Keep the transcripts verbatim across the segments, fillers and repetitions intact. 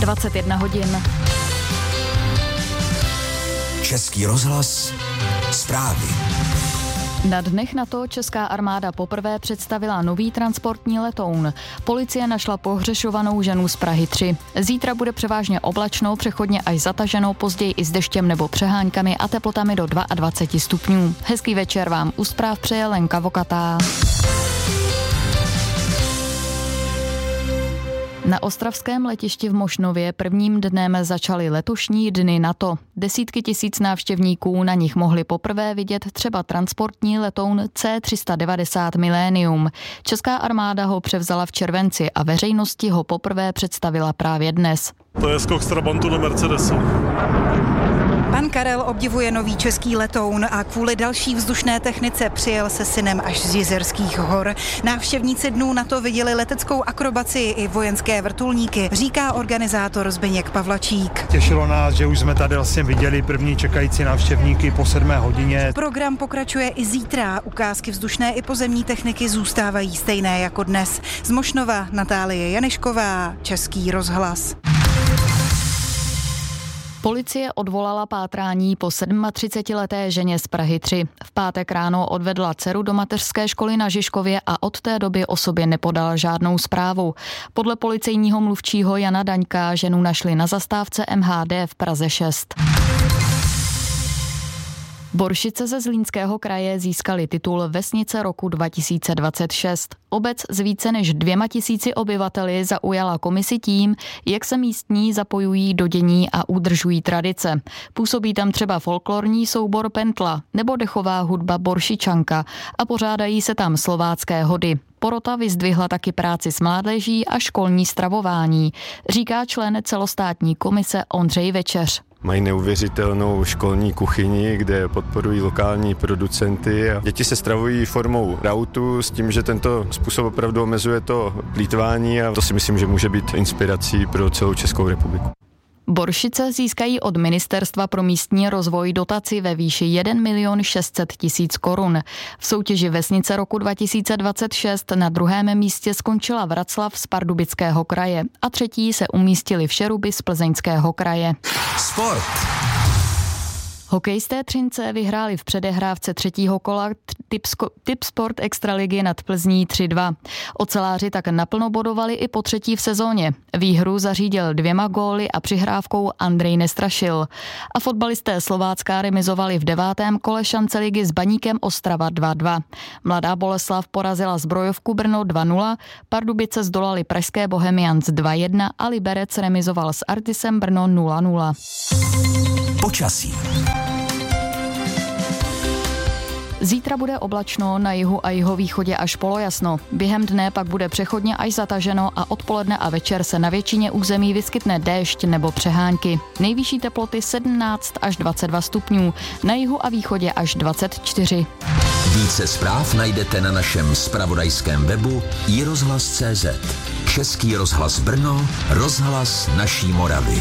dvacet jedna hodin. Český rozhlas, zprávy. Na dnech NATO česká armáda poprvé představila nový transportní letoun. Policie našla pohřešovanou ženu z Prahy tři. Zítra bude převážně oblačno, přechodně až zataženo, později i s deštěm nebo přeháňkami a teplotami do dvacet dva stupňů. Hezký večer vám u zpráv přeje Lenka Vokatá. Na ostravském letišti v Mošnově prvním dnem začaly letošní dny NATO. Desítky tisíc návštěvníků na nich mohli poprvé vidět třeba transportní letoun C tři set devadesát Millennium. Česká armáda ho převzala v červenci a veřejnosti ho poprvé představila právě dnes. To je skok z Trabantu do Mercedesu. Pan Karel obdivuje nový český letoun a kvůli další vzdušné technice přijel se synem až z Jizerských hor. Návštěvníci dnů NATO viděli leteckou akrobaci i vojenské vrtulníky, říká organizátor Zbyněk Pavlačík. Těšilo nás, že už jsme tady vlastně viděli první čekající návštěvníky po sedmé hodině. Program pokračuje i zítra. Ukázky vzdušné i pozemní techniky zůstávají stejné jako dnes. Z Mošnova Natálie Janišková, Český rozhlas. Policie odvolala pátrání po třicetisedmileté ženě z Prahy tři. V pátek ráno odvedla dceru do mateřské školy na Žižkově a od té doby o sobě nepodala žádnou zprávu. Podle policejního mluvčího Jana Daňka ženu našli na zastávce M H D v Praze šest. Boršice ze Zlínského kraje získali titul Vesnice roku dva tisíce dvacet šest. Obec s více než dvěma tisíci obyvateli zaujala komisi tím, jak se místní zapojují do dění a udržují tradice. Působí tam třeba folklorní soubor Pentla nebo dechová hudba Boršičanka a pořádají se tam slovácké hody. Porota vyzdvihla taky práci s mládeží a školní stravování, říká člen celostátní komise Ondřej Večeř. Mají neuvěřitelnou školní kuchyni, kde podporují lokální producenty a děti se stravují formou rautu s tím, že tento způsob opravdu omezuje to plýtvání a to si myslím, že může být inspirací pro celou Českou republiku. Boršice získají od Ministerstva pro místní rozvoj dotaci ve výši jeden milion šest set tisíc korun. V soutěži Vesnice roku dva tisíce dvacet šest na druhém místě skončila Vraclav z Pardubického kraje a třetí se umístili Všeruby z Plzeňského kraje. Sport. Hokejisté Třince vyhráli v předehrávce třetího kola Tipsport Extraligy nad Plzní tři dva. Oceláři tak naplno bodovali i po třetí v sezóně. Výhru zařídil dvěma góly a přihrávkou Andrej Nestrašil. A fotbalisté Slovácka remizovali v devátém kole šance ligy s Baníkem Ostrava dva dva. Mladá Boleslav porazila Zbrojovku Brno dva nula, Pardubice zdolali pražské Bohemians dva jedna a Liberec remizoval s Artisem Brno nula nula. Počasí. Zítra bude oblačno, na jihu a jihovýchodě až polojasno. Během dne pak bude přechodně až zataženo a odpoledne a večer se na většině území vyskytne déšť nebo přehánky. Nejvyšší teploty sedmnáct až dvacet dva stupňů, na jihu a východě až dvacet čtyři. Více zpráv najdete na našem zpravodajském webu i rozhlas tečka cé zet. Český rozhlas Brno, rozhlas naší Moravy.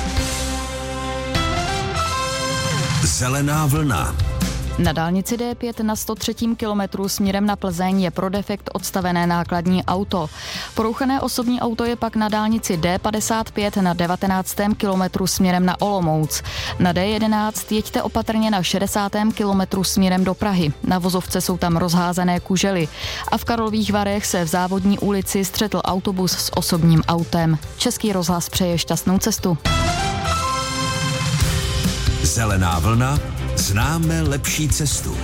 Zelená vlna. Na dálnici D pět na sto třetím kilometru směrem na Plzeň je pro defekt odstavené nákladní auto. Porouchané osobní auto je pak na dálnici D padesát pět na devatenáctém kilometru směrem na Olomouc. Na D jedenáct jeďte opatrně na šedesátém kilometru směrem do Prahy. Na vozovce jsou tam rozházené kužely. A v Karlových Varech se v Závodní ulici střetl autobus s osobním autem. Český rozhlas přeje šťastnou cestu. Zelená vlna. Známe lepší cestu.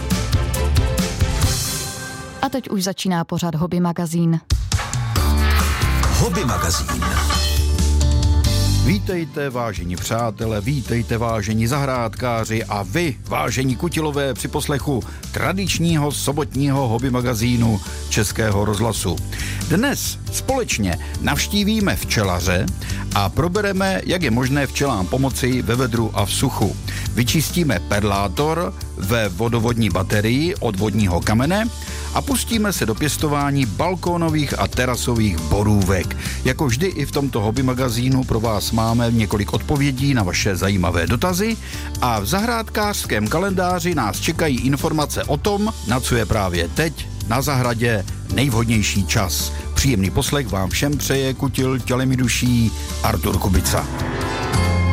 A teď už začíná pořad Hobby magazín. Hobby magazín. Vítejte, vážení přátelé, vítejte, vážení zahrádkáři a vy, vážení kutilové, při poslechu tradičního sobotního hobby magazínu Českého rozhlasu. Dnes společně navštívíme včelaře a probereme, jak je možné včelám pomoci ve vedru a v suchu. Vyčistíme perlátor ve vodovodní baterii od vodního kamene a pustíme se do pěstování balkónových a terasových borůvek. Jako vždy i v tomto hobby magazínu pro vás máme několik odpovědí na vaše zajímavé dotazy a v zahrádkářském kalendáři nás čekají informace o tom, na co je právě teď na zahradě nejvhodnější čas. Příjemný poslech vám všem přeje kutil tělemi duší Artur Kubica.